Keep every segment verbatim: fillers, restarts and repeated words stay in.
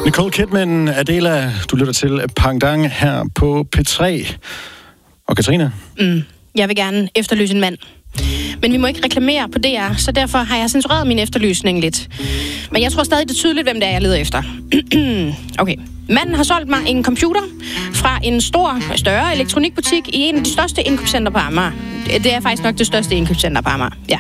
Nicole Kidman, Adela, du lytter til Pangdang her på P tre. Og Katrine? Mm, jeg vil gerne efterlyse en mand. Men vi må ikke reklamere på D R, så derfor har jeg censureret min efterlysning lidt. Men jeg tror stadig, det er tydeligt, hvem det er, jeg leder efter. Okay. Manden har solgt mig en computer fra en stor, større elektronikbutik i en af de største indkøbscenter på Amager. Det er faktisk nok det største indkøbscenter på Amager, ja.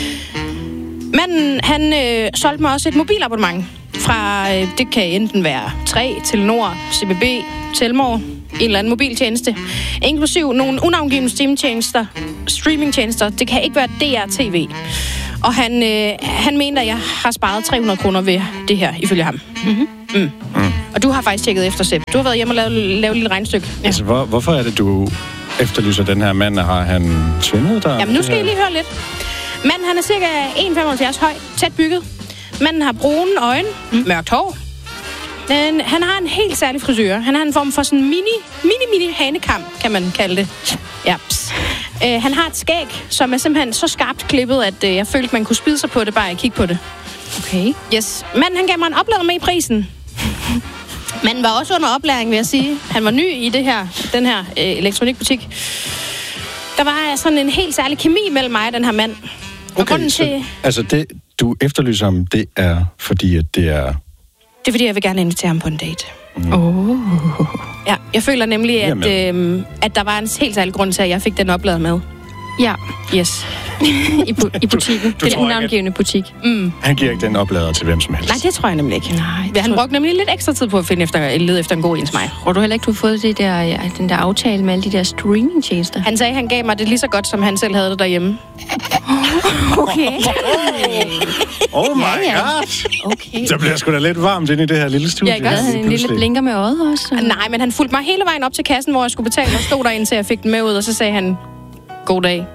Manden, han øh, solgte mig også et mobilabonnement fra, øh, det kan enten være tre, Telenor, C B B, Telmor, en eller anden mobiltjeneste, inklusiv nogle unavngivne streamingtjenester, streamingtjenester. Det kan ikke være D R T V. Og han, øh, han mener, at jeg har sparet tre hundrede kroner ved det her, ifølge ham. Mm-hmm. Mm. Mm. Og du har faktisk tjekket efter, Sepp. Du har været hjemme og lavet, lavet et lille regnestykke. Ja. Altså, hvor, hvorfor er det, du efterlyser den her mand? Har han svindlet dig? Jamen, nu skal I lige høre lidt. Manden, han er cirka en komma femoghalvfjerds høj, tæt bygget. Manden har brune øjne, mm. mørkt hår. Den, han har en helt særlig frisyr. Han har en form for sådan en mini, mini, mini hanekam, kan man kalde det. Ja. Uh, han har et skæg, som er simpelthen så skarpt klippet, at uh, jeg følte, man kunne spide sig på det, bare at kigge på det. Okay. Yes. Manden, han gav mig en oplader med i prisen. Manden var også under oplæring, vil jeg sige. Han var ny i det her, den her uh, elektronikbutik. Der var sådan en helt særlig kemi mellem mig og den her mand. Okay, til... så, altså det, du efterlyser ham, det er fordi, at det er... Det er fordi, jeg vil gerne invitere ham på en date. Mm. Oh. Ja, jeg føler nemlig, at, øh, at der var en helt særlig grund til, at jeg fik den oplader med. Ja. Yes. I, bu- I butikken. Du, du det er en navngivende butik. Mm. Han giver ikke den oplader til hvem som helst. Nej, det tror jeg nemlig ikke. Nej, han brugte nemlig lidt ekstra tid på at finde efter, lede efter en god en til mig. Tror du heller ikke, du har fået det der, ja, den der aftale med alle de der streamingtjenester? Han sagde, at han gav mig det lige så godt, som han selv havde det derhjemme. Okay. Oh my ja, ja. god. Okay. Så bliver jeg sgu da lidt varmt inde i det her lille studie. Jeg gør en lille blinker med øjet også. Nej, men han fulgte mig hele vejen op til kassen, hvor jeg skulle betale, og stod derinde, til jeg fik den med ud, og så sagde han, god dag.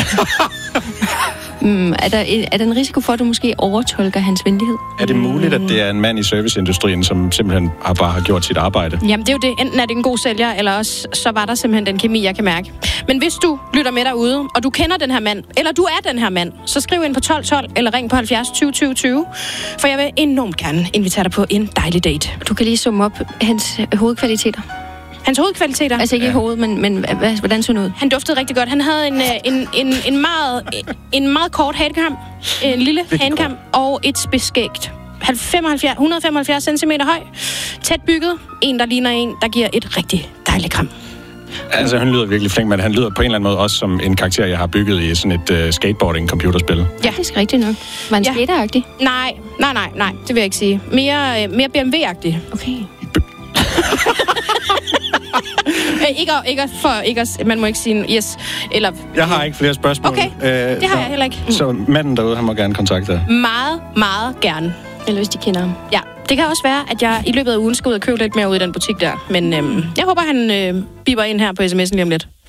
mm, er, der, er der en risiko for, at du måske overtolker hans venlighed? Er det muligt, at det er en mand i serviceindustrien, som simpelthen har bare har gjort sit arbejde? Jamen, det er jo det. Enten er det en god sælger, eller også så var der simpelthen den kemi, jeg kan mærke. Men hvis du lytter med derude, og du kender den her mand, eller du er den her mand, så skriv ind på tolv tolv, eller ring på halvfjerds tyve tyve tyve, for jeg vil enormt gerne invitere dig på en dejlig date. Du kan lige summe op hans hovedkvaliteter. Hans hovedkvaliteter? Altså ikke ja. i hovedet, men, men hvad, hvordan så han ud? Han duftede rigtig godt. Han havde en, en, en, en, meget, en meget kort hanekam, en lille hanekam og et spidsskægt. femoghalvfjerds, et hundrede og femoghalvfjerds centimeter høj, tæt bygget. En, der ligner en, der giver et rigtig dejligt kram. Altså, han lyder virkelig flink, men han lyder på en eller anden måde også som en karakter, jeg har bygget i sådan et uh, skateboarding-computerspil. Ja, det er rigtigt nok. Var han ja. skateragtig? Nej, nej, nej, nej, det vil jeg ikke sige. Mere, mere B M W-agtig. Okay. ikke, ikke for, ikke, man må ikke sige yes, eller... Jeg har ikke flere spørgsmål. Okay, øh, det har så, jeg heller ikke. Så manden derude, han må gerne kontakte dig. Meget, meget gerne. Eller hvis de kender ham. Ja, det kan også være, at jeg i løbet af ugen skal ud og købe lidt mere ud i den butik der. Men øhm, jeg håber, han øh, biber ind her på sms'en lige om lidt.